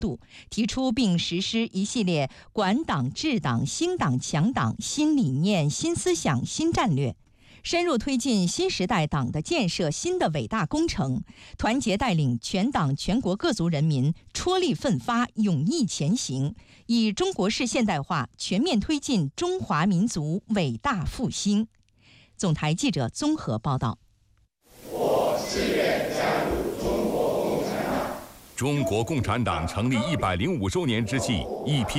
度，提出并实施一系列管党治党兴党强党新理念新思想新战略，深入推进新时代党的建设新的伟大工程，团结带领全党全国各族人民踔厉奋发勇毅前行，以中国式现代化全面推进中华民族伟大复兴。总台记者综合报道。 我誓愿加入中国共产党。 中国共产党成立105周年之际，一批